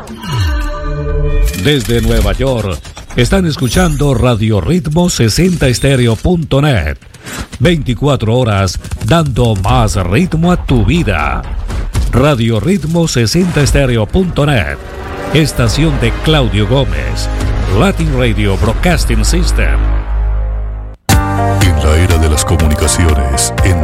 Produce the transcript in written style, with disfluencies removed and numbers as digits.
Desde Nueva York, están escuchando Radio Ritmo 60estéreo.net. 24 horas dando más ritmo a tu vida. Radio Ritmo 60estéreo.net. Estación de Claudio Gómez. Latin Radio Broadcasting System. En la era de las comunicaciones, en